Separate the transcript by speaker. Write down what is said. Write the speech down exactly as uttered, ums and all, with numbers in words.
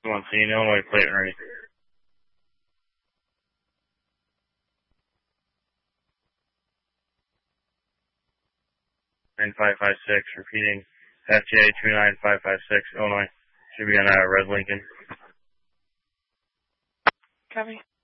Speaker 1: one scene, Illinois plate ready. nine five five six, repeating, F J two nine five five six, Illinois. Should be on uh, Red Lincoln.
Speaker 2: Copy.